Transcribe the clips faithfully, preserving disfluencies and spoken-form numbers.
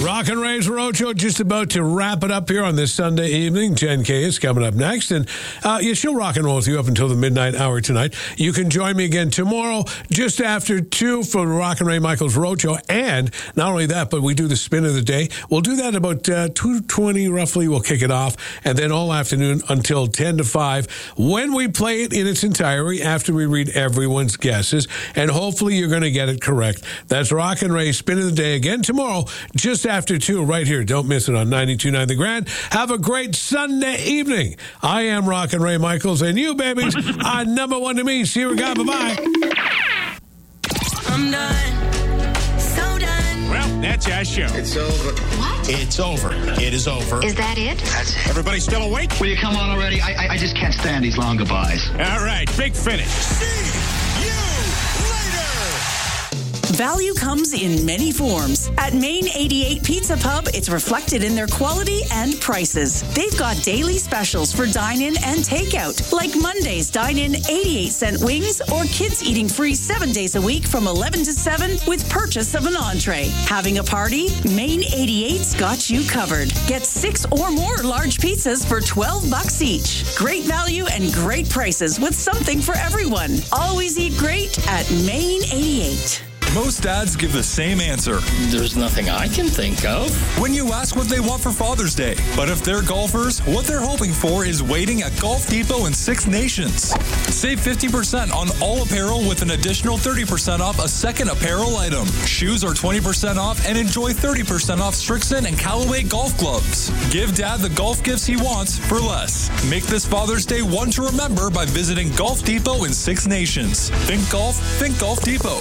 Rock and Ray's Roadshow just about to wrap it up here on this Sunday evening. ten K is coming up next. And uh, yeah, she'll rock and roll with you up until the midnight hour tonight. You can join me again tomorrow just after two for Rock and Ray Michaels Roadshow. And not only that, but we do the spin of the day. We'll do that about uh, two twenty roughly. We'll kick it off. And then all afternoon until ten to five when we play it in its entirety after we read everyone's guesses. And hopefully you're going to get it correct. That's Rock and Ray Spin of the Day again tomorrow, just after two, right here. Don't miss it on ninety-two point nine The Grand. Have a great Sunday evening. I am Rock and Ray Michaels, and you, babies, are number one to me. See you again. Bye-bye. I'm done. So done. Well, that's our show. It's over. What? It's over. It is over. Is that it? That's it. Everybody still awake? Will you come on already? I, I I just can't stand these long goodbyes. All right, big finish. Value comes in many forms. At Main eighty-eight Pizza Pub, it's reflected in their quality and prices. They've got daily specials for dine-in and takeout, like Monday's dine-in eighty-eight cent wings or kids eating free seven days a week from eleven to seven with purchase of an entree. Having a party? Main eighty-eight's got you covered. Get six or more large pizzas for twelve bucks each. Great value and great prices with something for everyone. Always eat great at Main eighty-eight. Most dads give the same answer There's nothing I can think of. when you ask what they want for Father's Day. But if they're golfers, what they're hoping for is waiting at Golf Depot in Six Nations. Save fifty percent on all apparel with an additional thirty percent off a second apparel item. Shoes are twenty percent off and enjoy thirty percent off Strixon and Callaway golf gloves. Give Dad the golf gifts he wants for less. Make this Father's Day one to remember by visiting Golf Depot in Six Nations. Think golf, think Golf Depot.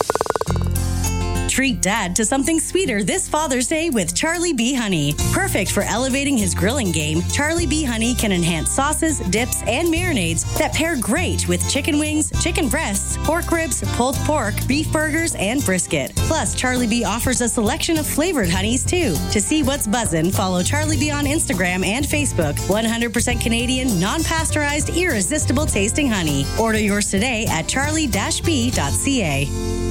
Treat Dad to something sweeter this Father's Day with Charlie B. Honey. Perfect for elevating his grilling game, Charlie B. Honey can enhance sauces, dips, and marinades that pair great with chicken wings, chicken breasts, pork ribs, pulled pork, beef burgers, and brisket. Plus, Charlie B. offers a selection of flavored honeys, too. To see what's buzzin', follow Charlie B. on Instagram and Facebook. one hundred percent Canadian, non-pasteurized, irresistible tasting honey. Order yours today at charlie b dot c a.